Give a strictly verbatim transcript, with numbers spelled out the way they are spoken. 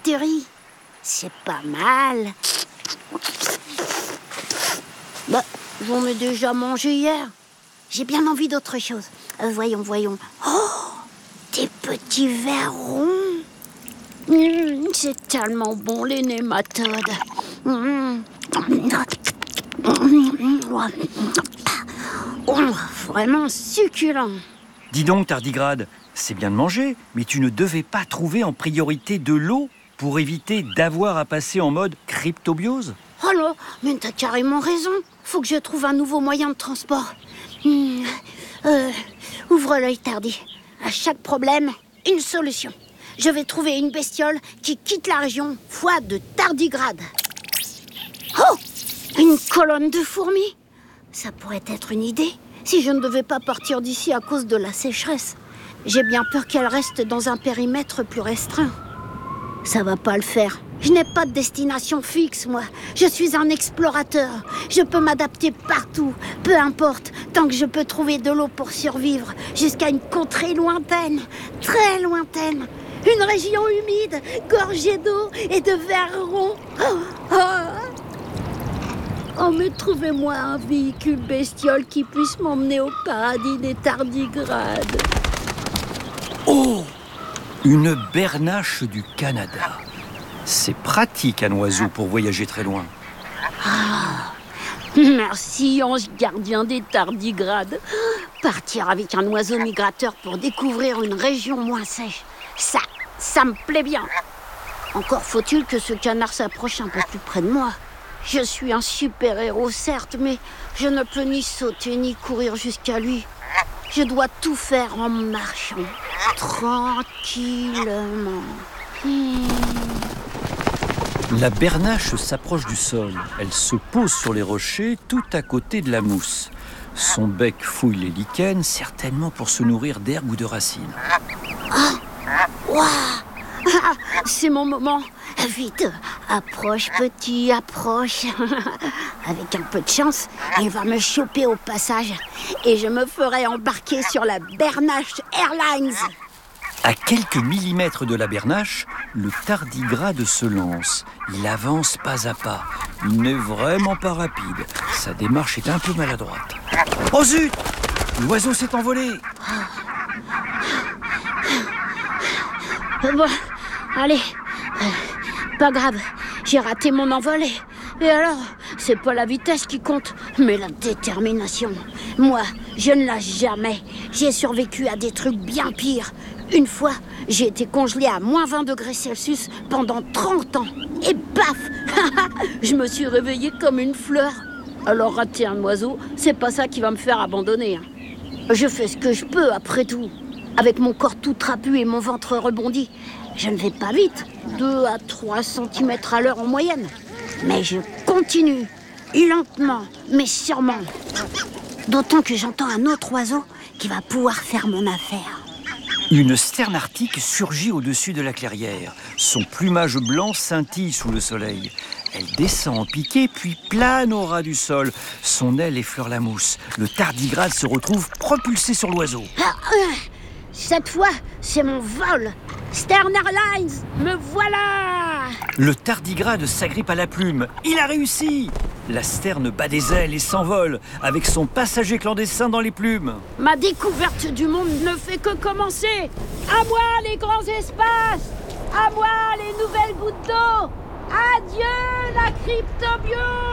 atterri. C'est pas mal. Bah, j'en ai déjà mangé hier. J'ai bien envie d'autre chose. Euh, voyons, voyons. Oh, des petits vers ronds. Mmh, c'est tellement bon, les nématodes. Mmh. Oh, vraiment succulent. Dis donc, tardigrade, c'est bien de manger, mais tu ne devais pas trouver en priorité de l'eau pour éviter d'avoir à passer en mode cryptobiose? Oh là, mais t'as carrément raison. Faut que je trouve un nouveau moyen de transport. Mmh. Euh, ouvre l'œil, Tardy. À chaque problème, une solution. Je vais trouver une bestiole qui quitte la région, foi de tardigrade. Oh, une colonne de fourmis. Ça pourrait être une idée, si je ne devais pas partir d'ici à cause de la sécheresse. J'ai bien peur qu'elle reste dans un périmètre plus restreint. Ça va pas le faire. Je n'ai pas de destination fixe, moi. Je suis un explorateur. Je peux m'adapter partout, peu importe, tant que je peux trouver de l'eau pour survivre, jusqu'à une contrée lointaine, très lointaine. Une région humide, gorgée d'eau et de vers ronds. Oh, oh. oh mais trouvez-moi un véhicule bestiole qui puisse m'emmener au paradis des tardigrades. Oh! Une bernache du Canada. C'est pratique un oiseau pour voyager très loin. Ah, merci, ange gardien des tardigrades. Partir avec un oiseau migrateur pour découvrir une région moins sèche, ça, ça me plaît bien. Encore faut-il que ce canard s'approche un peu plus près de moi. Je suis un super-héros, certes, mais je ne peux ni sauter ni courir jusqu'à lui. Je dois tout faire en marchant, tranquillement. Hmm. La bernache s'approche du sol. Elle se pose sur les rochers, tout à côté de la mousse. Son bec fouille les lichens, certainement pour se nourrir d'herbes ou de racines. Ah, wow. Ah, c'est mon moment. Vite, approche petit, approche. Avec un peu de chance, il va me choper au passage et je me ferai embarquer sur la Bernache Airlines. À quelques millimètres de la bernache, le tardigrade se lance. Il avance pas à pas. Il n'est vraiment pas rapide. Sa démarche est un peu maladroite. Oh zut! L'oiseau s'est envolé. Bon, allez, euh, pas grave, j'ai raté mon envol et, et alors, c'est pas la vitesse qui compte, mais la détermination. Moi, je ne lâche jamais. J'ai survécu à des trucs bien pires. Une fois, j'ai été congelée à moins vingt degrés Celsius pendant trente ans. Et paf, je me suis réveillée comme une fleur. Alors rater un oiseau, c'est pas ça qui va me faire abandonner. Je fais ce que je peux après tout. Avec mon corps tout trapu et mon ventre rebondi, je ne vais pas vite, deux à trois centimètres à l'heure en moyenne. Mais je continue, lentement, mais sûrement. D'autant que j'entends un autre oiseau qui va pouvoir faire mon affaire. Une sterne arctique surgit au-dessus de la clairière. Son plumage blanc scintille sous le soleil. Elle descend en piqué, puis plane au ras du sol. Son aile effleure la mousse. Le tardigrade se retrouve propulsé sur l'oiseau. Ah, euh, cette fois, c'est mon vol. Stern Airlines, me voilà! Le tardigrade s'agrippe à la plume. Il a réussi! La sterne bat des ailes et s'envole, avec son passager clandestin dans les plumes. Ma découverte du monde ne fait que commencer. À moi les grands espaces! À moi les nouvelles gouttes d'eau! Adieu la cryptobiose!